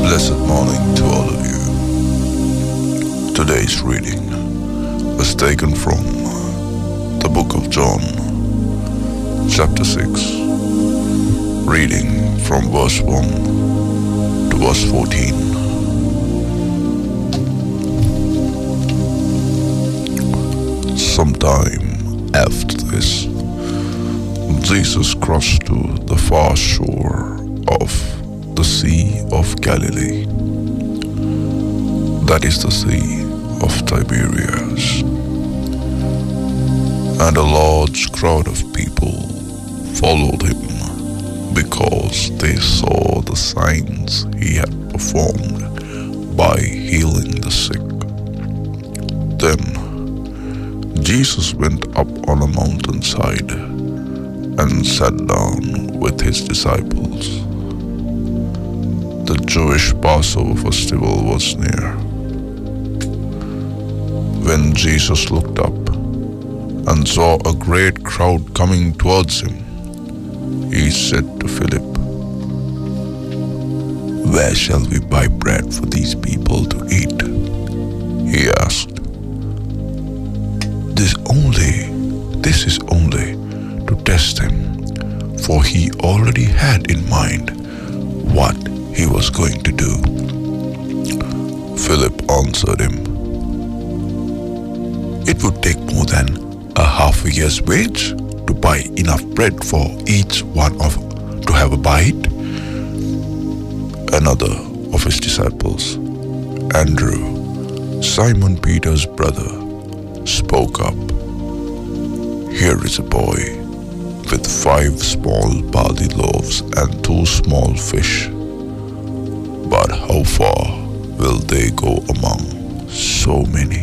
Blessed morning to all of you. Today's reading was taken from the book of John, chapter 6, reading from verse 1 to verse 14. Sometime after this, Jesus crossed to the far shore of the Sea of Galilee, that is the Sea of Tiberias, and a large crowd of people followed him because they saw the signs he had performed by healing the sick. Then Jesus went up on a mountainside and sat down with his disciples. The Jewish Passover festival was near. When Jesus looked up and saw a great crowd coming towards him, he said to Philip, "Where shall we buy bread for these people to eat?" He asked. This is only to test him, for he already had in mind what he was going to do. Philip answered him, "It would take more than a half a year's wage to buy enough bread for each one to have a bite." Another of his disciples, Andrew, Simon Peter's brother, spoke up. "Here is a boy with 5 small barley loaves and 2 small fish. But how far will they go among so many?"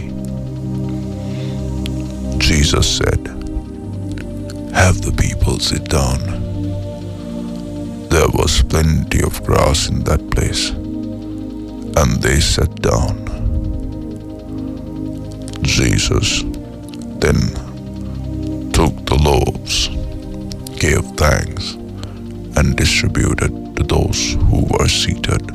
Jesus said, "Have the people sit down." There was plenty of grass in that place, and they sat down. Jesus then took the loaves, gave thanks, and distributed to those who were seated,